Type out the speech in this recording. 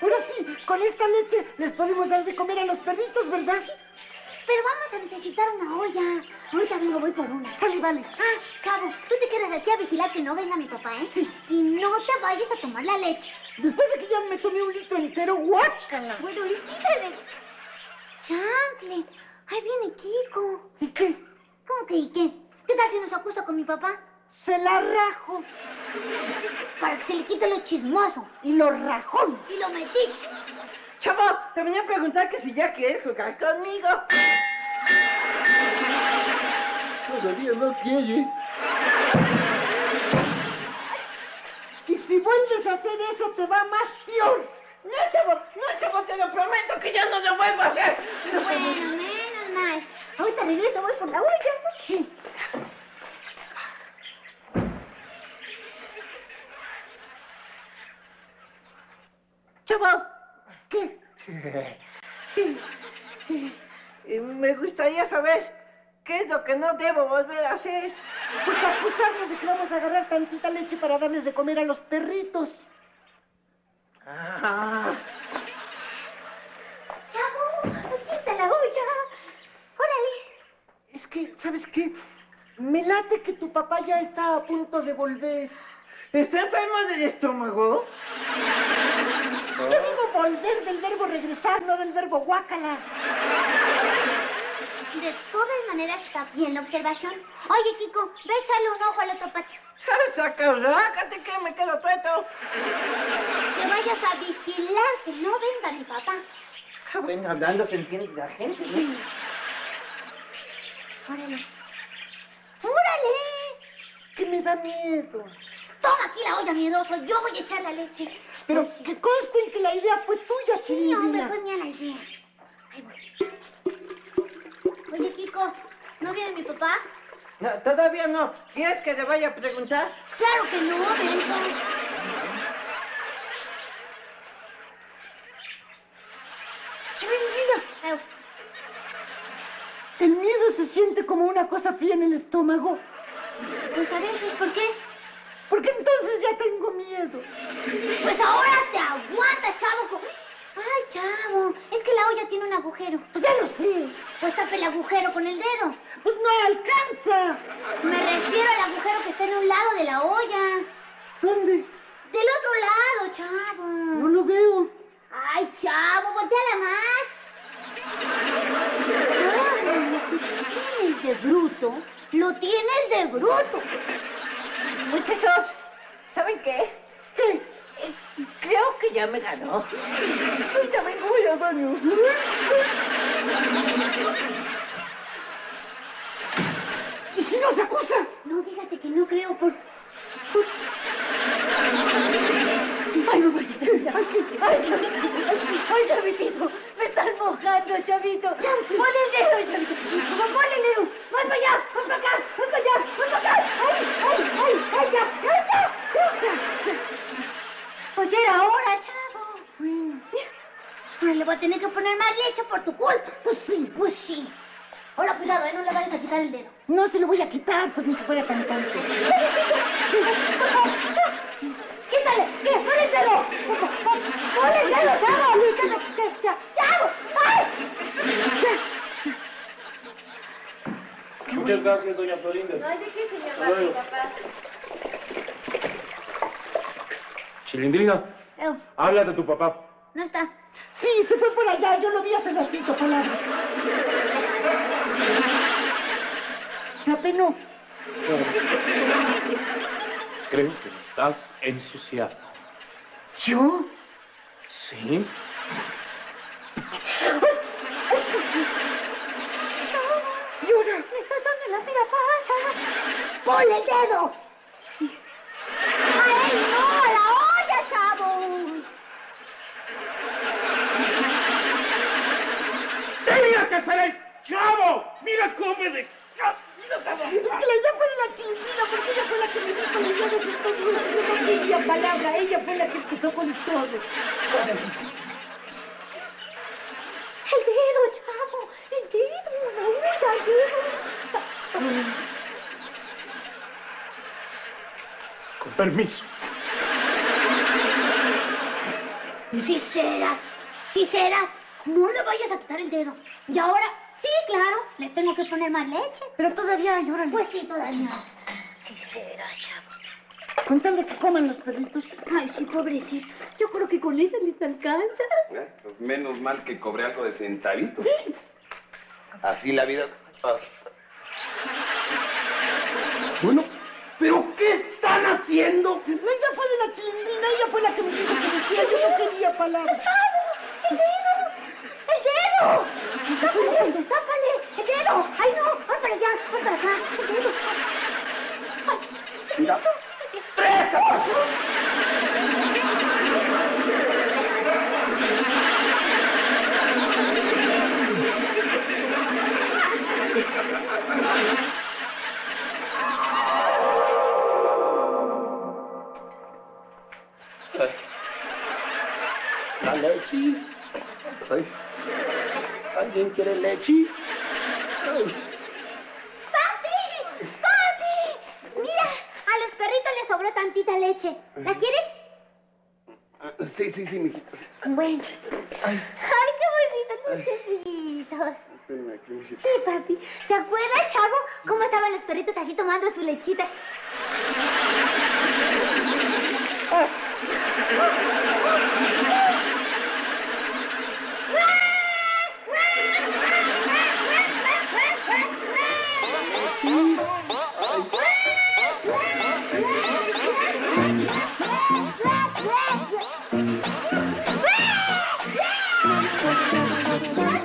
Ahora sí, con esta leche les podemos dar de comer a los perritos, ¿verdad? Pero vamos a necesitar una olla. Ahorita vengo, voy por una. Sale, vale. Chavo, tú te quedas aquí a vigilar que no venga mi papá, ¿eh? Sí. Y no te vayas a tomar la leche. Después de que ya me tomé 1 litro entero, guácala. Bueno, y quítale. Chanfle, ahí viene Kiko. ¿Y qué? ¿Cómo que y qué? ¿Qué tal si nos acusa con mi papá? Se la rajo. Para que se le quite lo chismoso. Y lo rajón. Y lo metiche. Chavo, te venía a preguntar que si ya quieres jugar conmigo. Todavía no quiere. Y si vuelves a hacer eso, te va más peor. No, chavo, te lo prometo que ya no lo vuelvo a hacer. Bueno, menos mal. Ahorita regreso, voy por la olla. Sí. Chavo, ¿Qué? me gustaría saber qué es lo que no debo volver a hacer. Pues acusarnos de que vamos a agarrar tantita leche para darles de comer a los perritos. Ah, Chavo, aquí está la olla. Órale. Es que, ¿sabes qué? Me late que tu papá ya está a punto de volver. ¿está enfermo del estómago? Yo digo volver del verbo regresar, no del verbo guácala. De todas maneras está bien la observación. Oye, Kiko, ve a echarle un ojo al otro patio. Sácate que me quedo preto. Que vayas a vigilar que no venga mi papá. Bueno, hablando se entiende la gente, ¿no? Órale. ¡Órale! Es que me da miedo. Toma aquí la olla, miedoso. Yo voy a echar la leche. Pero que consten que la idea fue tuya, Sí, hombre, Chilindrina. fue mía la idea. Ahí voy. Oye, Kiko, ¿no viene mi papá? No, todavía no. ¿Quieres que le vaya a preguntar? Claro que no, Benzo. Chilindrina, el miedo se siente como una cosa fría en el estómago. Pues a veces, ¿por qué? Porque entonces ya tengo miedo. Pues ahora te aguanta, chavo. Ay, chavo, es que la olla tiene un agujero. Pues ya lo sé. Pues tape el agujero con el dedo. Pues no alcanza. Me refiero al agujero que está en un lado de la olla. ¿Dónde? Del otro lado, chavo. No lo veo. Ay, chavo, volteala más. Chavo, lo que tienes de bruto, lo tienes de bruto. Muchachos, ¿saben qué? ¿Qué? Creo que ya me ganó. Ahorita vengo, voy al baño. ¿Y si nos acusa? No, fíjate que no creo Ay, mamacita. Ay, chavito. Ay, chavitito. Me estás mojando, chavito. Ponle el dedo, chavito. Ponle el dedo. ¡Vas para allá! ¡Vas para acá! ¡Vas para allá! ¡Vas para acá! ¡Ay, ay, ay! ¡Ay, ya! Oye, era hora, chavo. Ahora le voy a tener que poner más leche por tu culpa. Pues sí. Pues sí. Ahora, cuidado, no le vayas a quitar el dedo. No se lo voy a quitar, pues ni que fuera tan tonto. ¡Quítale! ¿Qué? ¡Ponle el dedo! ¡Ponle el dedo, chavo! ¡Chavo! ¡Ay! Muchas gracias, doña Florinda. No hay de qué, señor Hasta luego. Martín, papá. Chilindrina, háblate a tu papá. No está. Sí, se fue por allá. Yo lo vi hace ratito, palabra. Se apenó. Creo que me estás ensuciando. ¿Yo? ¿Sí? Llora. ¡Me está dando la mira pasa! ¡Ponle el dedo! ¡A él no! ¡A la olla, chavo! ¡Tenía que ser el chavo! ¡Mira cómo me dejó! ¡Mira cómo! Es que la idea fue de la Chilindrina, porque ella fue la que me dijo la idea de ese todo. Yo no tenía palabra. Ella fue la que empezó con todo. ¡El dedo, chavo! ¡El dedo! ¡No usa el dedo! Con permiso. Sí serás, sí serás. No le vayas a quitar el dedo. Y ahora, sí, claro, le tengo que poner más leche. Pero todavía hay, órale. Pues sí, todavía. Sí serás, chavo. Con tal de que coman los perritos. Ay, sí, pobrecito. Yo creo que con eso les alcanza. Pues menos mal que cobré algo de centavitos. Así la vida pasa. Bueno, ¿pero qué están haciendo? Ella fue de la chilindrina, ella fue la que me dijo que decía que no quería palabras. ¡El dedo! ¡El dedo! ¡Tápale! ¡Tápale! ¡El dedo! ¡Ay, no! ¡Vas para allá! ¡Vas para acá! ¡El dedo! Mira, 3 zapatos. La leche. Ay. ¿Alguien quiere leche? Ay. ¡Papi! ¡Papi! Mira, a los perritos les sobró tantita leche. ¿La quieres? Sí, mijita. Bueno. Ay, qué bonitos los perritos. Espérame aquí, mijita. Sí, papi. ¿Te acuerdas, chavo? ¿Cómo estaban los perritos así tomando su lechita?